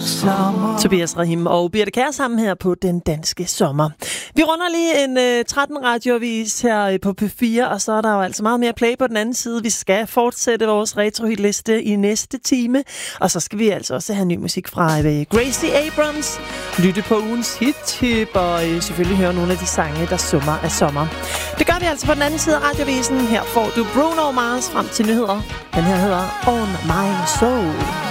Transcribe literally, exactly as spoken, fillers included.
Tobias Rahim og Birte Kjær sammen her på Den Danske Sommer. Vi runder lige en uh, tretten radioavis her på P fire, og så er der jo altså meget mere play på den anden side. Vi skal fortsætte vores retrohitliste i næste time, og så skal vi altså også have ny musik fra uh, Gracie Abrams, lytte på ugens hit-tip og uh, selvfølgelig høre nogle af de sange, der summer af sommer. Det gør vi altså på den anden side af radiovisen. Her får du Bruno Mars frem til nyheder. Den her hedder On My Soul.